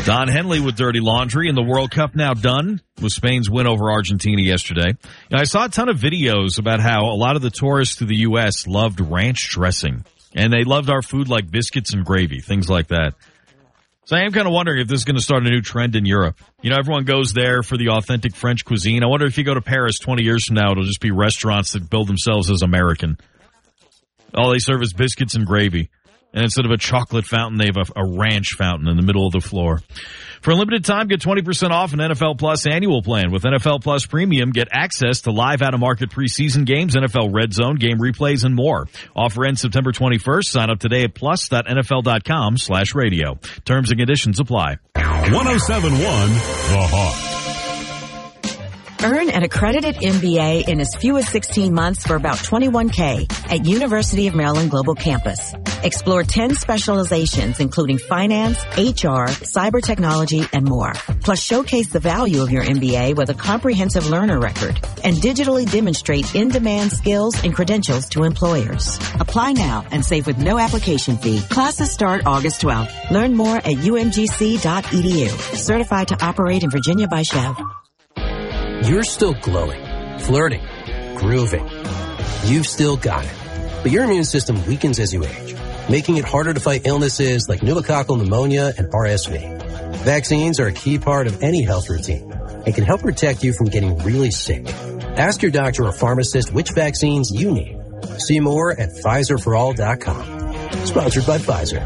Don Henley with Dirty Laundry, and the World Cup now done with Spain's win over Argentina yesterday. I saw a ton of videos about how a lot of the tourists to the U.S. loved ranch dressing, and they loved our food like biscuits and gravy, things like that. So I am kind of wondering if this is going to start a new trend in Europe. Everyone goes there for the authentic French cuisine. I wonder if you go to Paris 20 years from now, it'll just be restaurants that build themselves as American. All they serve is biscuits and gravy. And instead of a chocolate fountain, they have a ranch fountain in the middle of the floor. For a limited time, get 20% off an NFL Plus annual plan. With NFL Plus Premium, get access to live out-of-market preseason games, NFL Red Zone, game replays, and more. Offer ends September 21st. Sign up today at plus.nfl.com/radio. Terms and conditions apply. 107.1 The Hawk. Earn an accredited MBA in as few as 16 months for about $21K at University of Maryland Global Campus. Explore 10 specializations, including finance, HR, cyber technology, and more. Plus, showcase the value of your MBA with a comprehensive learner record and digitally demonstrate in-demand skills and credentials to employers. Apply now and save with no application fee. Classes start August 12th. Learn more at umgc.edu. Certified to operate in Virginia by Chev. You're still glowing, flirting, grooving. You've still got it. But your immune system weakens as you age, making it harder to fight illnesses like pneumococcal pneumonia and RSV. Vaccines are a key part of any health routine and can help protect you from getting really sick. Ask your doctor or pharmacist which vaccines you need. See more at PfizerForAll.com. Sponsored by Pfizer.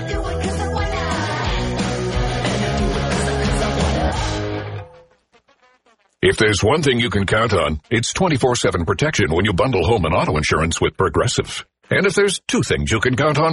If there's one thing you can count on, it's 24/7 protection when you bundle home and auto insurance with Progressive. And if there's two things you can count on,